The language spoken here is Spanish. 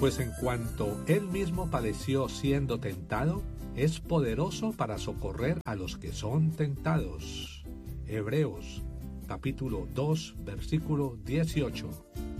pues en cuanto él mismo padeció siendo tentado, es poderoso para socorrer a los que son tentados. Hebreos, capítulo 2, versículo 18.